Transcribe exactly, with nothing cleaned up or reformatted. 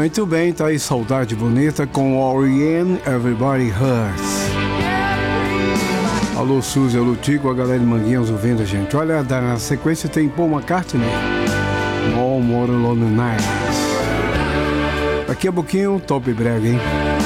Muito bem, tá aí Saudade Bonita com R E M, Everybody Hurts. Alô, Suzy, alô, Tico, a galera de Manguinhos ouvindo a gente. Olha, na sequência tem Paul McCartney, All More Lonely Nights. Daqui a pouquinho, top breve, hein?